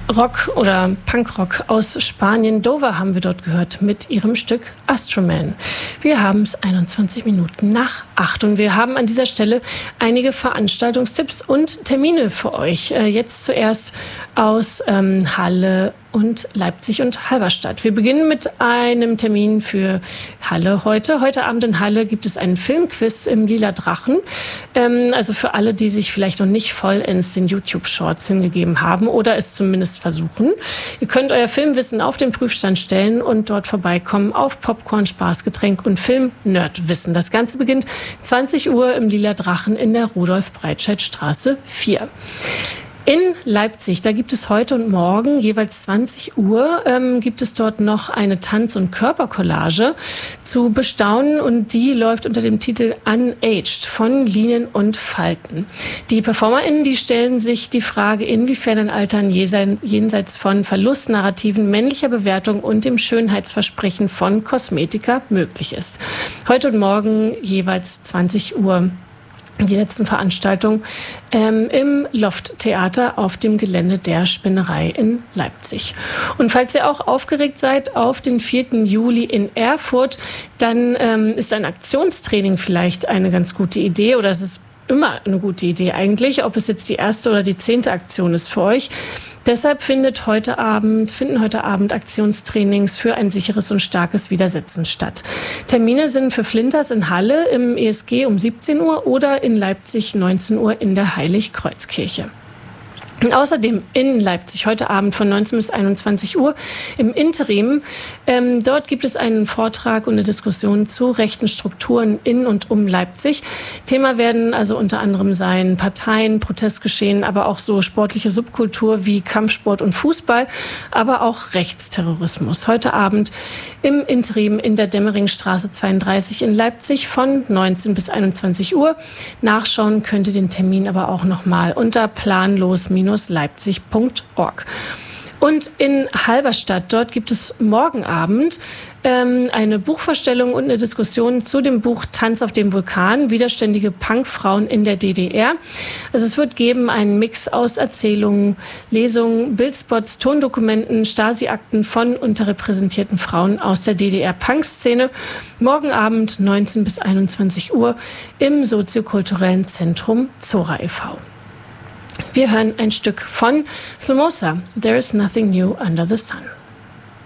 Rock oder Punkrock aus Spanien. Dover haben wir dort gehört mit ihrem Stück Astroman. Wir haben es 21 Minuten nach 8 und wir haben an dieser Stelle einige Veranstaltungstipps und Termine für euch. Jetzt zuerst aus Halle und Leipzig und Halberstadt. Wir beginnen mit einem Termin für Halle heute. Heute Abend in Halle gibt es einen Filmquiz im Lila Drachen. Also für alle, die sich vielleicht noch nicht vollends den YouTube-Shorts hingegeben haben oder es zumindest versuchen. Ihr könnt euer Filmwissen auf den Prüfstand stellen und dort vorbeikommen auf Popcorn, Spaßgetränk und Film-Nerdwissen. Das Ganze beginnt 20 Uhr im Lila Drachen in der Rudolf-Breitscheid-Straße 4. In Leipzig, da gibt es heute und morgen jeweils 20 Uhr, gibt es dort noch eine Tanz- und Körpercollage zu bestaunen und die läuft unter dem Titel Unaged von Linien und Falten. Die PerformerInnen, die stellen sich die Frage, inwiefern ein Altern jenseits von Verlustnarrativen, männlicher Bewertung und dem Schönheitsversprechen von Kosmetika möglich ist. Heute und morgen jeweils 20 Uhr. Die letzten Veranstaltungen im Loft-Theater auf dem Gelände der Spinnerei in Leipzig. Und falls ihr auch aufgeregt seid auf den 4. Juli in Erfurt, dann ist ein Aktionstraining vielleicht eine ganz gute Idee oder es ist immer eine gute Idee eigentlich, ob es jetzt die erste oder die 10. Aktion ist für euch. Deshalb finden heute Abend Aktionstrainings für ein sicheres und starkes Widersetzen statt. Termine sind für Flinters in Halle im ESG um 17 Uhr oder in Leipzig 19 Uhr in der Heiligkreuzkirche. Und außerdem in Leipzig heute Abend von 19 bis 21 Uhr im Interim. Dort gibt es einen Vortrag und eine Diskussion zu rechten Strukturen in und um Leipzig. Thema werden also unter anderem sein Parteien, Protestgeschehen, aber auch so sportliche Subkultur wie Kampfsport und Fußball, aber auch Rechtsterrorismus. Heute Abend im Interim in der Demmeringstraße 32 in Leipzig von 19 bis 21 Uhr. Nachschauen könnt ihr den Termin aber auch nochmal unter planlos-leipzig.org. Und in Halberstadt, dort gibt es morgen Abend eine Buchvorstellung und eine Diskussion zu dem Buch Tanz auf dem Vulkan, widerständige Punkfrauen in der DDR. Also es wird geben einen Mix aus Erzählungen, Lesungen, Bildspots, Tondokumenten, Stasi-Akten von unterrepräsentierten Frauen aus der DDR-Punk-Szene. Morgen Abend 19 bis 21 Uhr im soziokulturellen Zentrum Zora e.V. Wir hören ein Stück von Slomosa, There is Nothing New Under the Sun.